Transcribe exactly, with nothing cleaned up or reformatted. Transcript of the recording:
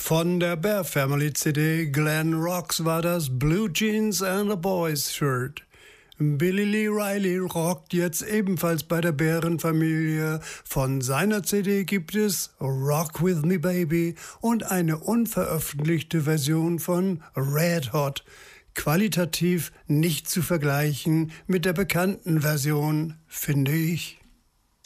Von der Bear Family C D Glen Rocks war das Blue Jeans and a Boys Shirt. Billy Lee Riley rockt jetzt ebenfalls bei der Bärenfamilie. Von seiner C D gibt es Rock With Me Baby und eine unveröffentlichte Version von Red Hot. Qualitativ nicht zu vergleichen mit der bekannten Version, finde ich.